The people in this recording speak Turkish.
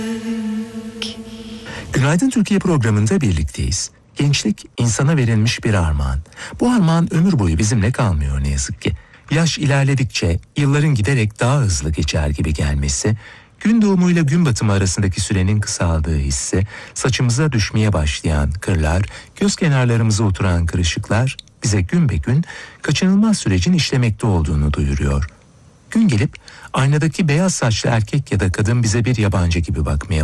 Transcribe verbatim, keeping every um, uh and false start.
Günaydın Türkiye programında birlikteyiz. Gençlik insana verilmiş bir armağan. Bu armağan ömür boyu bizimle kalmıyor ne yazık ki. Yaş ilerledikçe yılların giderek daha hızlı geçer gibi gelmesi, gün doğumuyla gün batımı arasındaki sürenin kısaldığı hissi, saçımıza düşmeye başlayan kırlar, göz kenarlarımıza oturan kırışıklar bize gün be gün kaçınılmaz sürecin işlemekte olduğunu duyuruyor. Gün gelip aynadaki beyaz saçlı erkek ya da kadın bize bir yabancı gibi bakmaya